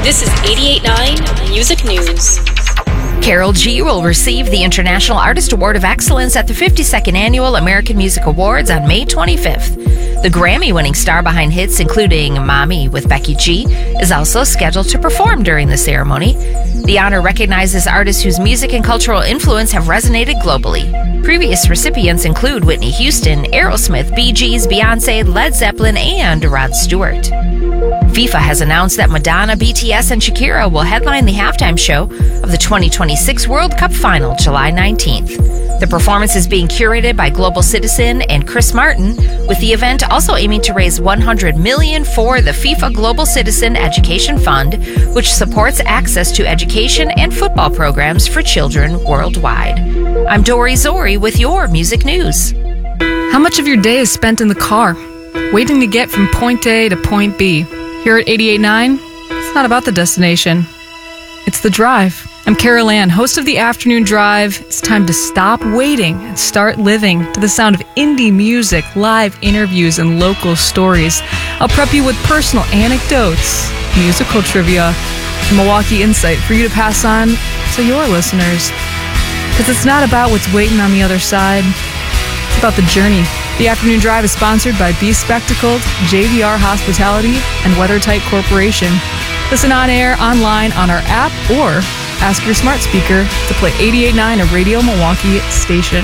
This is 88.9 Music News. Karol G will receive the International Artist Award of Excellence at the 52nd Annual American Music Awards on May 25th. The Grammy-winning star behind hits including Mommy with Becky G is also scheduled to perform during the ceremony. The honor recognizes artists whose music and cultural influence have resonated globally. Previous recipients include Whitney Houston, Aerosmith, Bee Gees, Beyoncé, Led Zeppelin, and Rod Stewart. FIFA has announced that Madonna, BTS, and Shakira will headline the halftime show of the 2026 World Cup Final, July 19th. The performance is being curated by Global Citizen and Chris Martin, with the event also aiming to raise $100 million for the FIFA Global Citizen Education Fund, which supports access to education and football programs for children worldwide. I'm Dory Zori with your music news. How much of your day is spent in the car, waiting to get from point A to point B? Here at 88.9, it's not about the destination. It's the drive. I'm Carol Ann, host of the Afternoon Drive. It's time to stop waiting and start living to the sound of indie music, live interviews, and local stories. I'll prep you with personal anecdotes, musical trivia, and Milwaukee insight for you to pass on to your listeners. Because it's not about what's waiting on the other side. It's about the journey. The Afternoon Drive is sponsored by Be Spectacled, JVR Hospitality, and WeatherTight Corporation. Listen on air, online, on our app, or ask your smart speaker to play 88.9, a Radio Milwaukee station.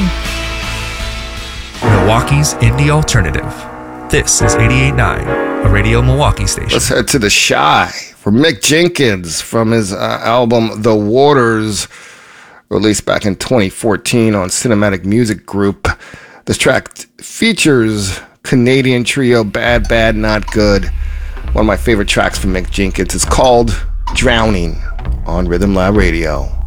Milwaukee's Indie Alternative. This is 88.9, a Radio Milwaukee station. Let's head to The Chi for Mick Jenkins from his album The Waters, released back in 2014 on Cinematic Music Group. This track features Canadian trio Bad Bad Not Good. One of my favorite tracks from Mick Jenkins is called Drowning on Rhythm Lab Radio.